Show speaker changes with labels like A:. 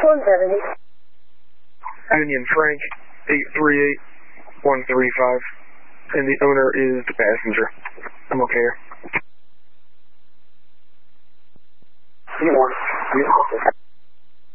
A: 170.
B: Union Frank, 838-135, and the owner is the passenger. I'm okay here.
A: You want.